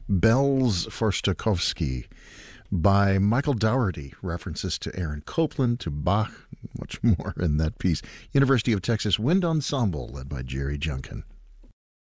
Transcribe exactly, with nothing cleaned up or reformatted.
Bells for Stokowski by Michael Dougherty. References to Aaron Copland, to Bach, much more in that piece. University of Texas Wind Ensemble, led by Jerry Junkin.